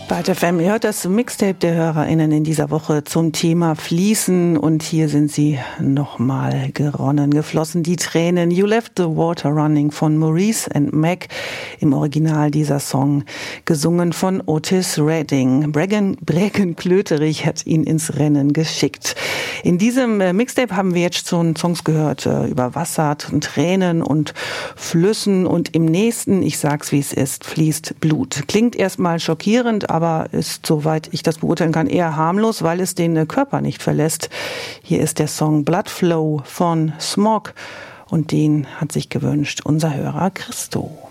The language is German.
Bad FM, ihr hört das Mixtape der HörerInnen in dieser Woche zum Thema Fließen und hier sind sie nochmal geflossen, die Tränen. You Left the Water Running von Maurice and Meg, im Original dieser Song, gesungen von Otis Redding. Brecken Klöterich hat ihn ins Rennen geschickt. In diesem Mixtape haben wir jetzt schon Songs gehört über Wasser, Tränen und Flüssen und im nächsten, ich sag's wie es ist, fließt Blut. Klingt erstmal schockierend, aber ist, soweit ich das beurteilen kann, eher harmlos, weil es den Körper nicht verlässt. Hier ist der Song Blood Flow von Smog und den hat sich gewünscht unser Hörer Christo.